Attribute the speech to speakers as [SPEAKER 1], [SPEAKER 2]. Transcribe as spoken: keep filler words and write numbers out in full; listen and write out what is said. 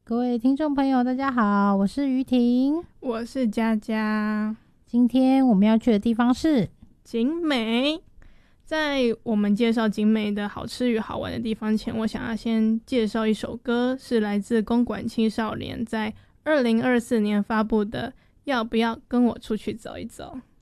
[SPEAKER 1] 各位听众朋友大家好，我是于婷，
[SPEAKER 2] 我是佳佳。
[SPEAKER 1] 今天我们要去的地方是
[SPEAKER 2] 景美。在我们介绍景美的好吃与好玩的地方前，我想要先介绍一首歌，是来自公馆青少年在二零二四年发布的《要不要跟我出去走一走》。